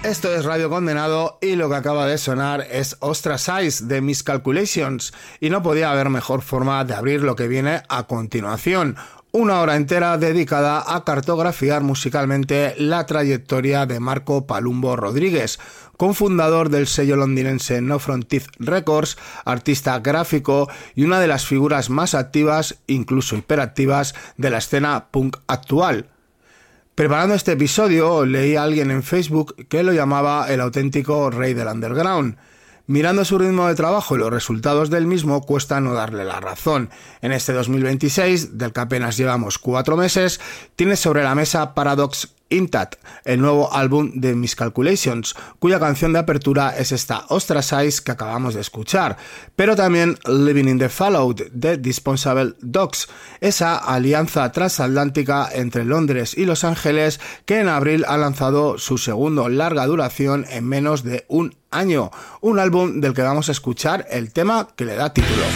Esto es Radio Condenado y lo que acaba de sonar es Ostracize de Miscalculations, y no podía haber mejor forma de abrir lo que viene a continuación. Una hora entera dedicada a cartografiar musicalmente la trayectoria de Marco Palumbo Rodríguez, cofundador del sello londinense No Front Teeth Records, artista gráfico y una de las figuras más activas, incluso hiperactivas, de la escena punk actual. Preparando este episodio, leí a alguien en Facebook que lo llamaba el auténtico rey del underground. Mirando su ritmo de trabajo y los resultados del mismo, cuesta no darle la razón. En este 2026, del que apenas llevamos 4 meses, tiene sobre la mesa Paradox Intact, el nuevo álbum de Miscalculations, cuya canción de apertura es esta Ostracize que acabamos de escuchar, pero también Living in the Fallout de Disposable Dogs, esa alianza transatlántica entre Londres y Los Ángeles que en abril ha lanzado su segundo larga duración en menos de un año, un álbum del que vamos a escuchar el tema que le da título.